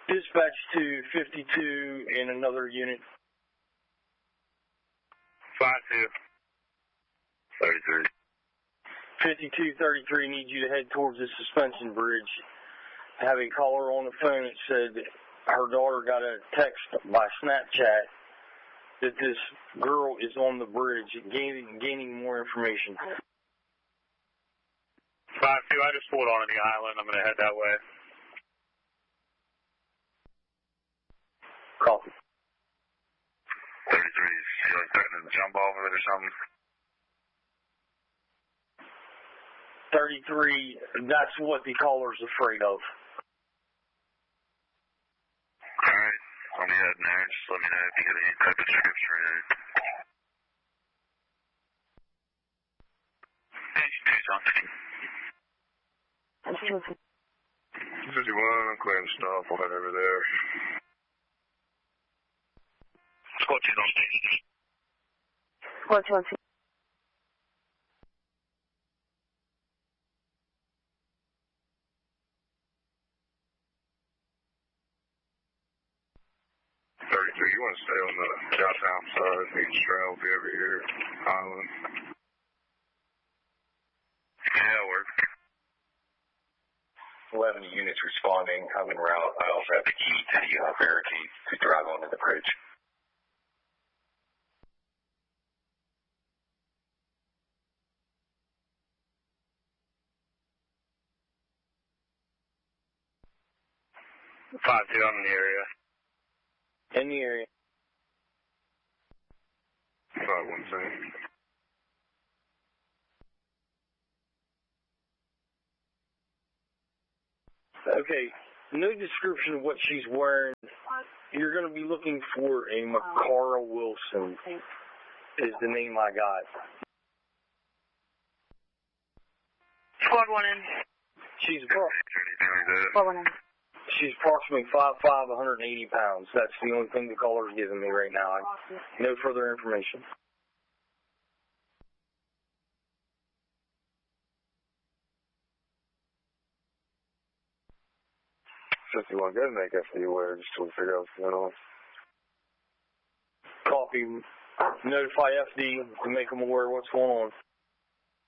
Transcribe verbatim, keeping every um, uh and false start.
Dispatch to fifty-two in another unit. five two. thirty-three. fifty-two thirty-three needs you to head towards the suspension bridge. I have a caller on the phone that said her daughter got a text by Snapchat that this girl is on the bridge, gaining, gaining more information. five two, I just pulled onto the island. I'm going to head that way. Copy. thirty-three, she like threatening to jump off of it or something? thirty-three, that's what the caller's afraid of. Alright, let me head in there. Just let me know if you get any type of description or anything. Hey, she do something. fifty-one, I'm clearing stuff. We'll head over there. Squad two's on station. Squad two on station. thirty-three, you want to stay on the downtown side. Each trail will be over here, island. Yeah, that'll work. eleven units responding. I'm en route. I also have the key to the uh, barricade to drive onto the bridge. five two, I'm in the area. In the area. five one seven. Okay, no description of what she's wearing. You're going to be looking for a Makara Wilson, is the name I got. Squad one in. She's pro- Squad one in. she's approximately five five, one hundred eighty pounds. That's the only thing the caller's giving me right now. I, no further information. fifty-one, go ahead and make F D aware just till we figure out what's going on. Copy. Notify F D to make them aware of what's going on.